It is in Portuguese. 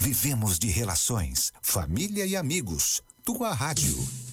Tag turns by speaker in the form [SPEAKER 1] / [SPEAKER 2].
[SPEAKER 1] Vivemos de relações, família e amigos. Tua rádio.